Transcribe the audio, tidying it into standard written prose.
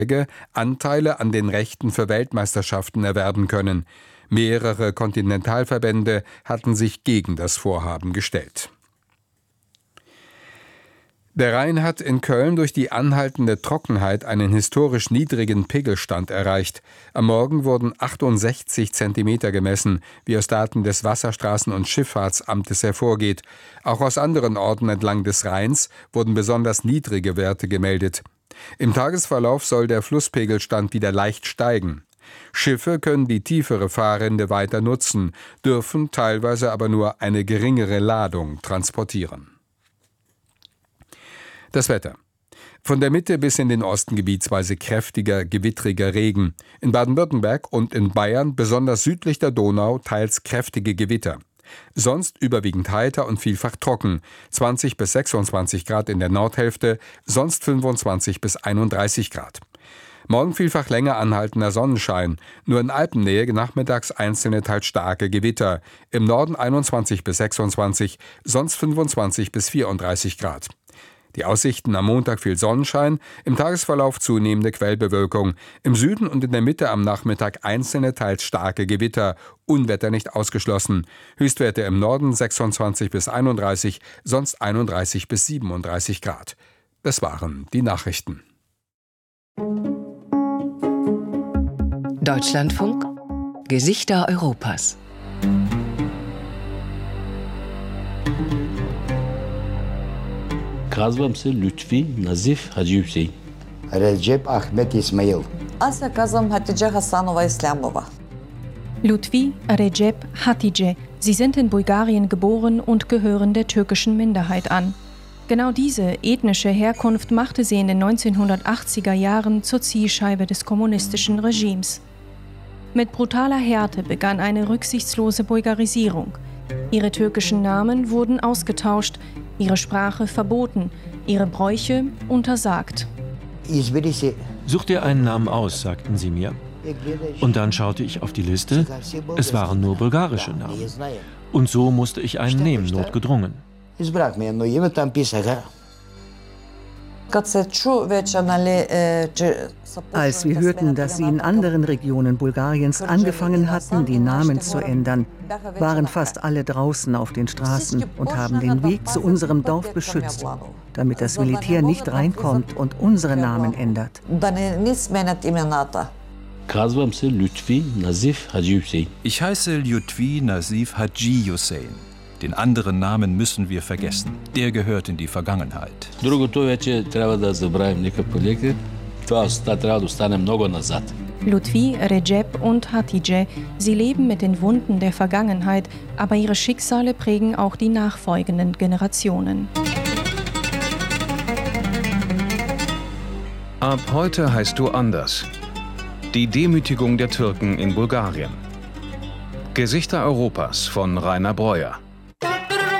Anteile an den Rechten für Weltmeisterschaften erwerben können. Mehrere Kontinentalverbände hatten sich gegen das Vorhaben gestellt. Der Rhein hat in Köln durch die anhaltende Trockenheit einen historisch niedrigen Pegelstand erreicht. Am Morgen wurden 68 Zentimeter gemessen, wie aus Daten des Wasserstraßen- und Schifffahrtsamtes hervorgeht. Auch aus anderen Orten entlang des Rheins wurden besonders niedrige Werte gemeldet. Im Tagesverlauf soll der Flusspegelstand wieder leicht steigen. Schiffe können die tiefere Fahrrinde weiter nutzen, dürfen teilweise aber nur eine geringere Ladung transportieren. Das Wetter. Von der Mitte bis in den Osten gebietsweise kräftiger, gewittriger Regen. In Baden-Württemberg und in Bayern, besonders südlich der Donau, teils kräftige Gewitter. Sonst überwiegend heiter und vielfach trocken. 20 bis 26 Grad in der Nordhälfte, sonst 25 bis 31 Grad. Morgen vielfach länger anhaltender Sonnenschein. Nur in Alpennähe nachmittags einzelne teils starke Gewitter. Im Norden 21 bis 26, sonst 25 bis 34 Grad. Die Aussichten: am Montag viel Sonnenschein, im Tagesverlauf zunehmende Quellbewölkung. Im Süden und in der Mitte am Nachmittag einzelne, teils starke Gewitter. Unwetter nicht ausgeschlossen. Höchstwerte im Norden 26 bis 31, sonst 31 bis 37 Grad. Das waren die Nachrichten. Deutschlandfunk Gesichter Europas. Казвам се Лютви Назиф Хаджи Хюсейн. Recep Ahmet İsmail. Аз се казвам Хатидже Хасанова Исламова. Lutfi Recep Hatice. Sie sind in Bulgarien geboren und gehören der türkischen Minderheit an. Genau diese ethnische Herkunft machte sie in den 1980er Jahren zur Zielscheibe des kommunistischen Regimes. Mit brutaler Härte begann eine rücksichtslose Bulgarisierung. Ihre türkischen Namen wurden ausgetauscht, ihre Sprache verboten, ihre Bräuche untersagt. Such dir einen Namen aus, sagten sie mir. Und dann schaute ich auf die Liste, es waren nur bulgarische Namen. Und so musste ich einen nehmen, notgedrungen. Als wir hörten, dass sie in anderen Regionen Bulgariens angefangen hatten, die Namen zu ändern, waren fast alle draußen auf den Straßen und haben den Weg zu unserem Dorf beschützt, damit das Militär nicht reinkommt und unsere Namen ändert. Ich heiße Lutfi Nazif Haji Hussein. Den anderen Namen müssen wir vergessen. Der gehört in die Vergangenheit. Lutfi, Recep und Hatice, sie leben mit den Wunden der Vergangenheit, aber ihre Schicksale prägen auch die nachfolgenden Generationen. Ab heute heißt du anders. Die Demütigung der Türken in Bulgarien. Gesichter Europas von Rainer Breuer.